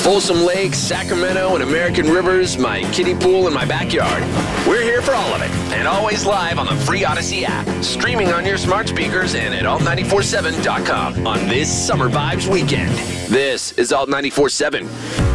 Folsom Lake, Sacramento, and American Rivers, my kiddie pool, and my backyard. We're here for all of it, and always live on the free Odyssey app, streaming on your smart speakers and at alt947.com on this Summer Vibes weekend. This is Alt 94.7.